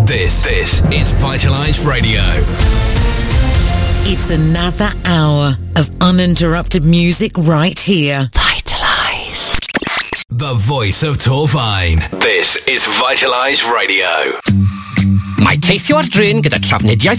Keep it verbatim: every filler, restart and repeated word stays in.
This, this is Vitalise Radio. It's another hour of uninterrupted music right here. Vitalise. The voice of Torfaen. This is Vitalise Radio. Mae teithio ar drin gyda trafnidiaeth